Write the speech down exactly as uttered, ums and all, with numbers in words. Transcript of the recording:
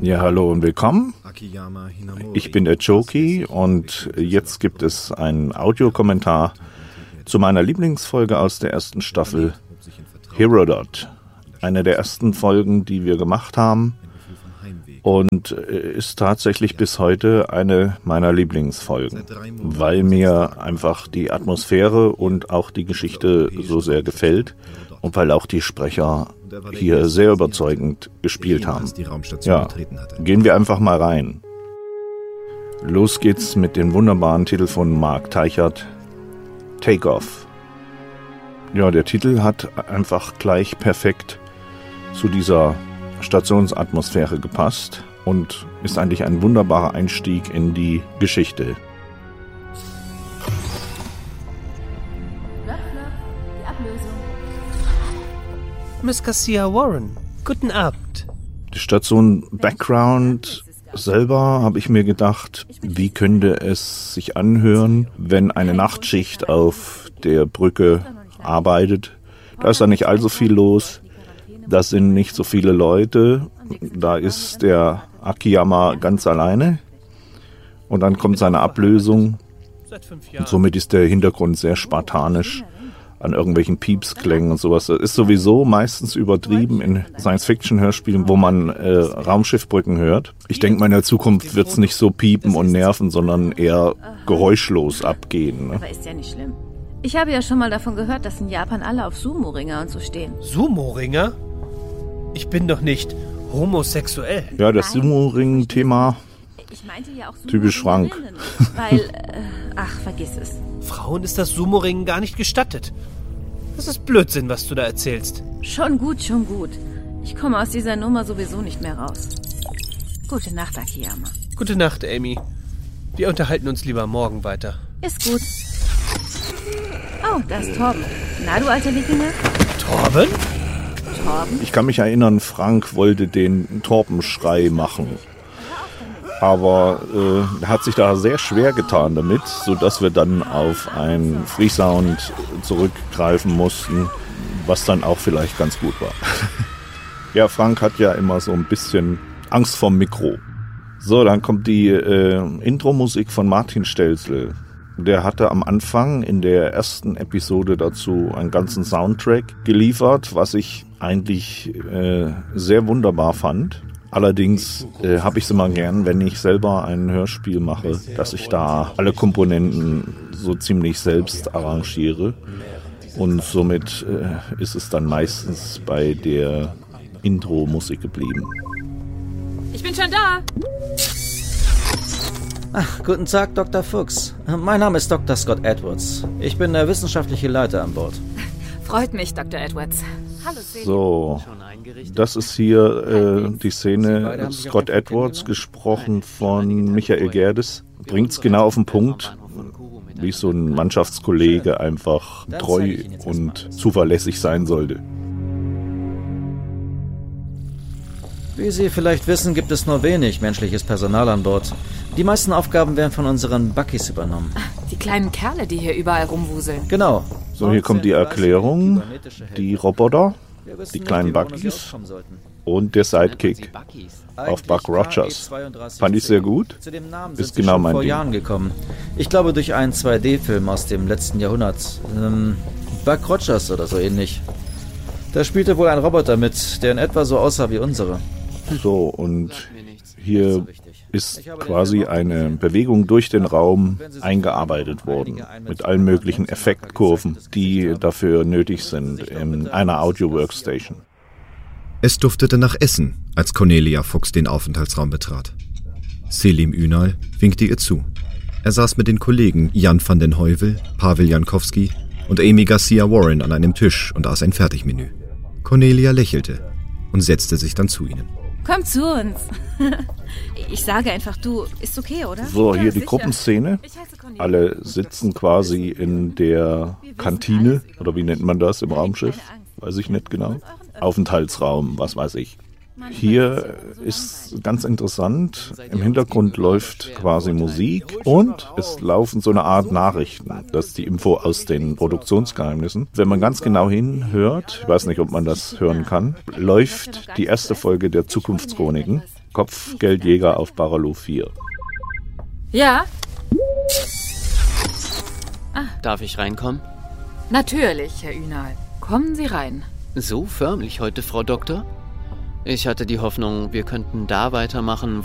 Ja, hallo und willkommen. Ich bin der Choki und jetzt gibt es einen Audiokommentar zu meiner Lieblingsfolge aus der ersten Staffel, Herodot. Eine der ersten Folgen, die wir gemacht haben und ist tatsächlich bis heute eine meiner Lieblingsfolgen, weil mir einfach die Atmosphäre und auch die Geschichte so sehr gefällt und weil auch die Sprecher hier sehr überzeugend gespielt haben. Ja, gehen wir einfach mal rein. Los geht's mit dem wunderbaren Titel von Mark Teichert, Take Off. Ja, der Titel hat einfach gleich perfekt zu dieser Stationsatmosphäre gepasst und ist eigentlich ein wunderbarer Einstieg in die Geschichte. Miss Garcia Warren, guten Abend. Die Station Background selber habe ich mir gedacht, wie könnte es sich anhören, wenn eine Nachtschicht auf der Brücke arbeitet. Da ist da nicht allzu viel los, da sind nicht so viele Leute, da ist der Akiyama ganz alleine und dann kommt seine Ablösung und somit ist der Hintergrund sehr spartanisch. An irgendwelchen Piepsklängen und sowas. Das ist sowieso meistens übertrieben in Science-Fiction-Hörspielen, wo man äh, Raumschiffbrücken hört. Ich denke mal, in der Zukunft wird es nicht so piepen und nerven, sondern eher geräuschlos abgehen. Ne? Aber ist ja nicht schlimm. Ich habe ja schon mal davon gehört, dass in Japan alle auf Sumo-Ringer und so stehen. Sumo-Ringer? Ich bin doch nicht homosexuell. Ja, das Sumo-Ring-Thema, Ich meinte ja auch typisch Frank. Weil, äh, ach, vergiss es. Frauen ist das Sumo-Ringen gar nicht gestattet. Das ist Blödsinn, was du da erzählst. Schon gut, schon gut. Ich komme aus dieser Nummer sowieso nicht mehr raus. Gute Nacht, Akiyama. Gute Nacht, Amy. Wir unterhalten uns lieber morgen weiter. Ist gut. Oh, da ist Torben. Na, du alter Wikinger? Torben? Torben? Ich kann mich erinnern, Frank wollte den Torbenschrei machen. Aber äh, er hat sich da sehr schwer getan damit, sodass wir dann auf einen Freesound zurückgreifen mussten, was dann auch vielleicht ganz gut war. Ja, Frank hat ja immer so ein bisschen Angst vorm Mikro. So, dann kommt die äh, Intro-Musik von Martin Stelzl. Der hatte am Anfang in der ersten Episode dazu einen ganzen Soundtrack geliefert, was ich eigentlich äh, sehr wunderbar fand. Allerdings äh, habe ich es immer gern, wenn ich selber ein Hörspiel mache, dass ich da alle Komponenten so ziemlich selbst arrangiere. Und somit äh, ist es dann meistens bei der Intro-Musik geblieben. Ich bin schon da. Ach, guten Tag, Doktor Fuchs. Mein Name ist Doktor Scott Edwards. Ich bin der wissenschaftliche Leiter an Bord. Freut mich, Doktor Edwards. Hallo, So, das ist hier äh, die Szene, Scott Edwards, gesprochen von Michael Gerdes. Bringt es genau auf den Punkt, wie so ein Mannschaftskollege einfach treu und zuverlässig sein sollte. Wie Sie vielleicht wissen, gibt es nur wenig menschliches Personal an Bord. Die meisten Aufgaben werden von unseren Buckys übernommen. Die kleinen Kerle, die hier überall rumwuseln. Genau. So, hier kommt die Erklärung, die Roboter, die kleinen Buggys und der Sidekick auf Buck Rogers. Fand ich sehr gut. Ist genau mein vor Ding. Jahren gekommen. Ich glaube durch einen zwei D-Film aus dem letzten Jahrhundert. Ähm, Buck Rogers oder so ähnlich. Da spielte wohl ein Roboter mit, der in etwa so aussah wie unsere. So, und hier ist quasi eine Bewegung durch den Raum eingearbeitet worden, mit allen möglichen Effektkurven, die dafür nötig sind in einer Audio-Workstation. Es duftete nach Essen, als Cornelia Fuchs den Aufenthaltsraum betrat. Selim Ünal winkte ihr zu. Er saß mit den Kollegen Jan van den Heuvel, Pavel Jankowski und Amy Garcia Warren an einem Tisch und aß ein Fertigmenü. Cornelia lächelte und setzte sich dann zu ihnen. Komm zu uns. Ich sage einfach, du, ist okay, oder? So, hier Ja, die sicher. Gruppenszene. Ich heiße Cornelia. Alle sitzen quasi in der Kantine, oder wie nennt man das im Raumschiff? Weiß ich nicht genau. Aufenthaltsraum, was weiß ich. Hier ist ganz interessant, im Hintergrund läuft quasi Musik und es laufen so eine Art Nachrichten. Das ist die Info aus den Produktionsgeheimnissen. Wenn man ganz genau hinhört, ich weiß nicht, ob man das hören kann, läuft die erste Folge der Zukunftschroniken, Kopfgeldjäger auf Baralow vier. Ja? Darf ich reinkommen? Natürlich, Herr Ünal. Kommen Sie rein. So förmlich heute, Frau Doktor? Ich hatte die Hoffnung, wir könnten da weitermachen,